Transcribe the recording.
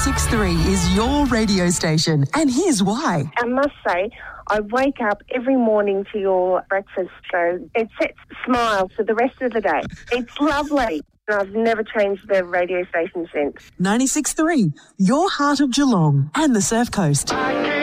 96.3 is your radio station, and here's why. I must say, I wake up every morning to your breakfast show. It sets smiles for the rest of the day. It's lovely. And I've never changed the radio station since. 96.3, your heart of Geelong and the Surf Coast. I